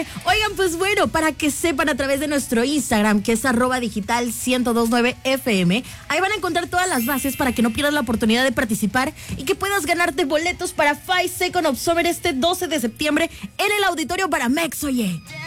Oigan, pues bueno, para que sepan a través de nuestro Instagram, que es @digital1029fm, ahí van a encontrar todas las bases para que no pierdas la oportunidad de participar y que puedas ganarte boletos para 5 Seconds of Summer este 12 de septiembre en el Auditorio Banamex, oye.